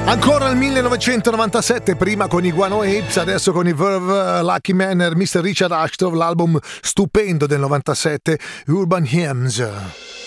Ancora il 1997, prima con i Guano Apes, adesso con i Verve, Lucky Man e Mr. Richard Ashcroft, l'album stupendo del 97, Urban Hymns.